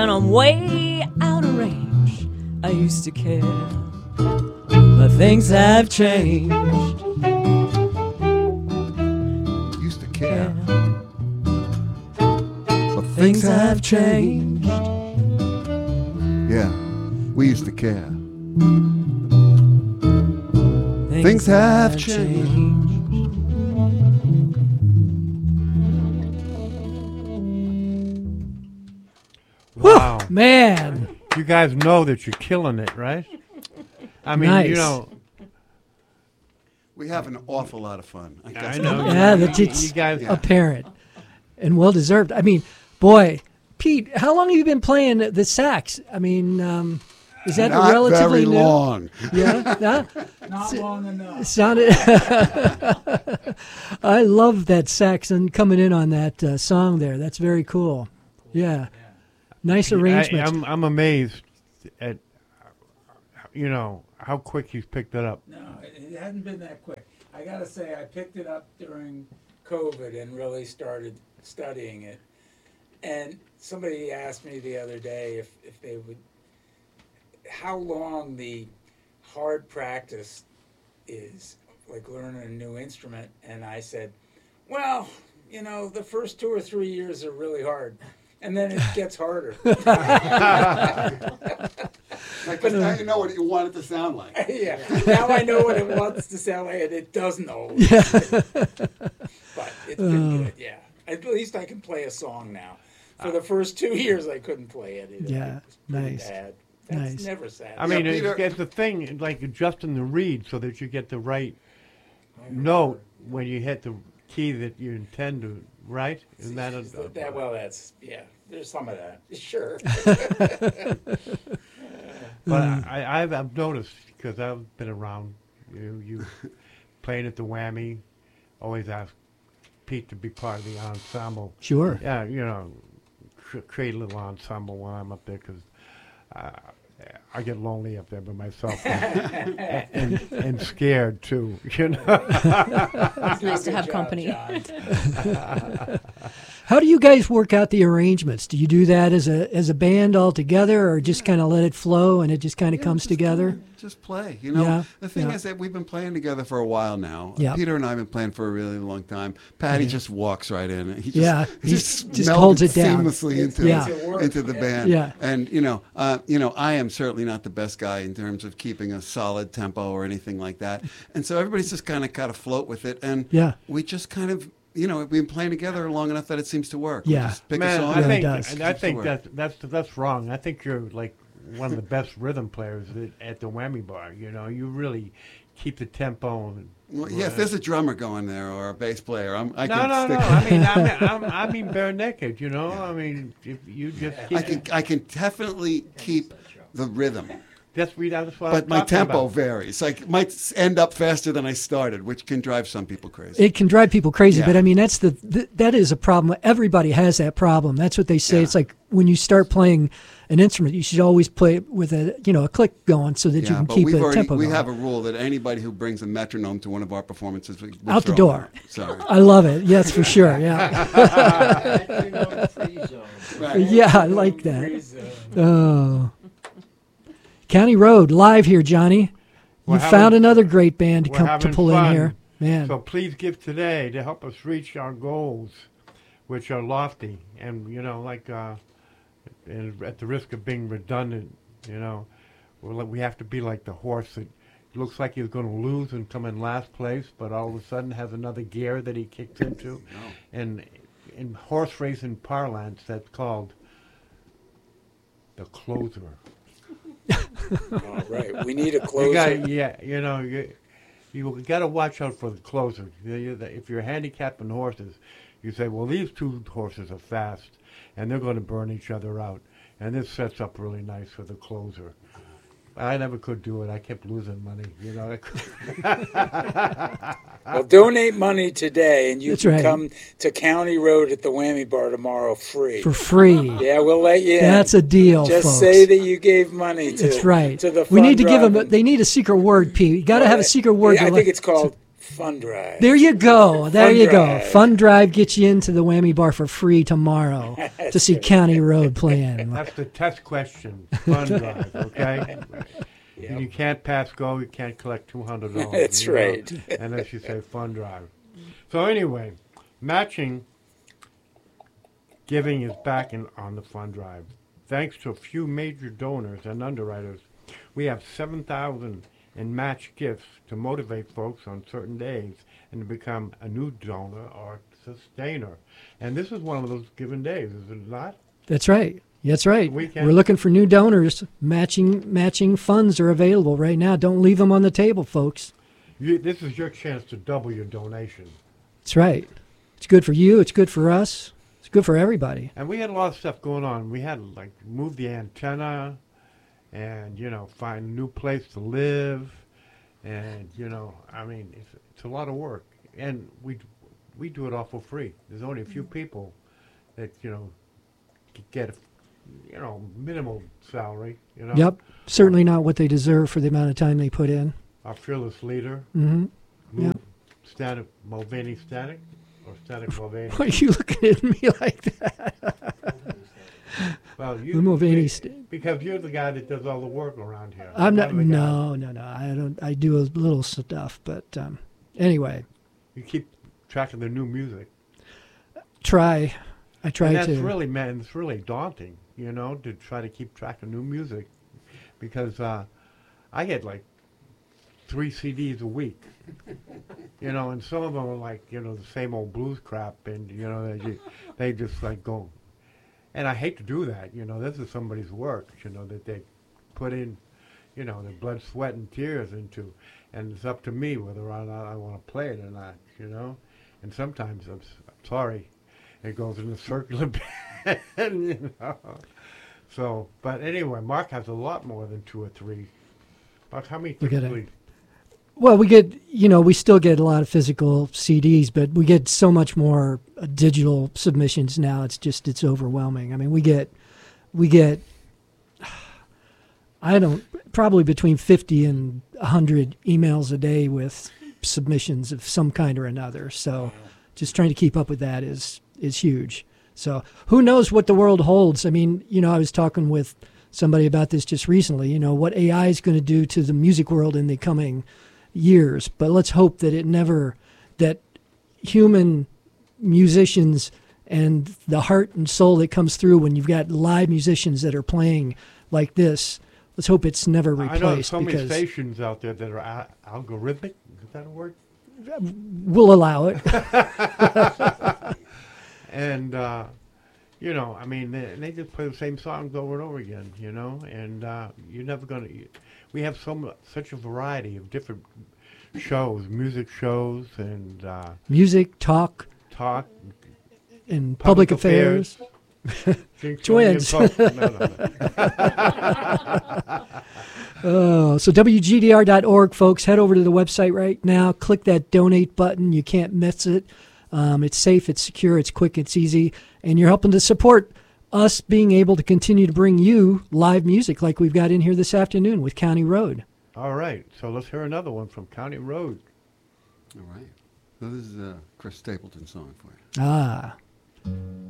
And I'm way out of range. I used to care, but things have changed. Used to care, but things have changed. Yeah, we used to care. Things have changed. Wow. Man. You guys know that you're killing it, right? I mean, Nice. you know. We have an awful lot of fun. I know. Yeah, that's it's You guys- apparent and well deserved. I mean, boy, Pete, how long have you been playing the sax? I mean, is that Not relatively very new? long. Yeah, no? Not long enough. Sounded. I love that sax and coming in on that song there. That's very cool. Yeah, nice arrangements. I'm amazed at, you know, how quick he's picked it up. No, it hadn't been that quick. I gotta say, I picked it up during COVID and really started studying it. And somebody asked me the other day if they would, how long the hard practice is, like learning a new instrument. And I said, well, you know, the first 2 or 3 years are really hard. And then it gets harder. Because now you know what you want it to sound like. Yeah. Now I know what it wants to sound like, and it doesn't always. But it's been good, yeah. At least I can play a song now. For the first 2 years, I couldn't play it. Yeah, It was pretty nice. bad. That's Nice. never sad. I mean, Peter- it's the thing, like adjusting the reed so that you get the right note when you hit the key that you intend to, right? Isn't that well, that's, yeah, there's some of that. Sure. But I've noticed, because I've been around you playing at the Whammy, always ask Pete to be part of the ensemble. Sure. Yeah, you know, create a little ensemble while I'm up there, because I get lonely up there by myself and scared too, you know. It's nice to have company. How do you guys work out the arrangements? Do you do that as a band all together, or just kind of let it flow and it just kind of comes together? Just play. You know, Yeah, the thing yeah. is that we've been playing together for a while now. Yeah. Peter and I have been playing for a really long time. Patty just walks right in. He just, Yeah, he just just melded holds it down. seamlessly into, Yeah. into the band. Yeah. And you know, I am certainly not the best guy in terms of keeping a solid tempo or anything like that. And so everybody's just kind of float with it. And Yeah. we just kind of, you know, we've been playing together long enough that it seems to work. We Yeah. just pick a Man, song I Yeah, it think does. I think Seems to that's wrong. I think you're like one of the best rhythm players at the Whammy Bar. You know, you really keep the tempo. Well, yeah, if there's a drummer going there or a bass player, I No. can stick. I mean bare naked. You know, I mean, if you just keep, I can definitely keep the rhythm. that's what But I'm my talking tempo about. varies. Like, might end up faster than I started, which can drive some people crazy. It can drive people crazy, Yeah. but I mean that is a problem. Everybody has that problem. That's what they say. Yeah. It's like when you start playing an instrument, you should always play it with a click going so that you can but keep the tempo we going. have a rule that anybody who brings a metronome to one of our performances, we Out the throw 'em door. out. Sorry. I love it. Yes, for sure. Yeah. Right. Yeah, I like that. Oh. County Road live here, Johnny. We're You having- found another great band to we're come to having pull fun. in here, man. So please give today to help us reach our goals, which are lofty, and and at the risk of being redundant, we have to be like the horse that looks like he's going to lose and come in last place, but all of a sudden has another gear that he kicks into, and in horse racing parlance, that's called the closer. All right, we need a closer. You got to watch out for the closer. If you're handicapping horses, you say, well, these two horses are fast, and they're going to burn each other out. And this sets up really nice for the closer. I never could do it. I kept losing money. Well, donate money today, and you That's can right. come to County Road at the Whammy Bar tomorrow free. For free. Yeah, we'll let you in. That's a deal, Just folks. say that you gave money to. That's right. To the We need to give them. fund-driving. They need a secret word, Pete. You got to have a secret word. I think it's called Fun Drive. There you go. There Fun you go. Drive. Fun Drive gets you into the Whammy Bar for free tomorrow to see right. County Road playing. That's the test question. Fun drive, okay? Yep. You can't pass go. You can't collect $200. That's you know, right. unless you say fun drive. So anyway, matching giving is back on the fun drive. Thanks to a few major donors and underwriters, we have 7,000 in match gifts to motivate folks on certain days and to become a new donor or sustainer. And this is one of those given days, is it not? That's right. That's right. Weekend. We're looking for new donors. Matching funds are available right now. Don't leave them on the table, folks. This is your chance to double your donation. That's right. It's good for you. It's good for us. It's good for everybody. And we had a lot of stuff going on. We had to, like, move the antenna and, find a new place to live. And, I mean, it's a lot of work. And we do it all for free. There's only a few people that, get a, minimal salary, Yep. Certainly not what they deserve for the amount of time they put in. Our fearless leader, Mm-hmm. Lou Static, Mulvaney Static, or Static Mulvaney. Why are you looking at me like that? Well, Lou Mulvaney because you're the guy that does all the work around here. I'm not. One of the guys. No. I don't. I do a little stuff, but anyway, You keep track of the new music. I try And that's to. really, man, it's really daunting, to try to keep track of new music, because I get like 3 CDs a week, and some of them are like, the same old blues crap, and they just like go, and I hate to do that, this is somebody's work, that they put in, their blood, sweat, and tears into, and it's up to me whether or not I want to play it or not, and sometimes I'm sorry. It goes in a circular bin, So, but anyway, Mark has a lot more than 2 or 3. Mark, how many Look at it. typically? Well, we get. We still get a lot of physical CDs, but we get so much more digital submissions now. It's overwhelming. I mean, we get. Probably between 50 and 100 emails a day with submissions of some kind or another. So, just trying to keep up with that is huge. So who knows what the world holds? I mean, I was talking with somebody about this just recently, what AI is going to do to the music world in the coming years. But let's hope that that human musicians and the heart and soul that comes through when you've got live musicians that are playing like this, let's hope it's never replaced. I know there's so many stations out there that are algorithmic. Is that a word? We'll allow it. And, I mean, they just play the same songs over and over again, and you're never going to... We have such a variety of different shows, music shows, and... Music, talk, and public affairs. Twins. So WGDR.org, folks. Head over to the website right now. Click that donate button. You can't miss it. It's safe, it's secure, it's quick, it's easy, and you're helping to support us being able to continue to bring you live music like we've got in here this afternoon with County Road. All right, so let's hear another one from County Road. All right. So this is a Chris Stapleton song for you. Ah.